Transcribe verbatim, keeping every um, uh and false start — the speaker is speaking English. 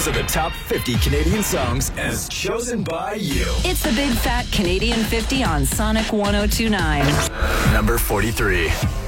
Those are the top fifty Canadian songs as chosen by you. It's the Big Fat Canadian fifty on Sonic one oh two point nine. Number forty-three.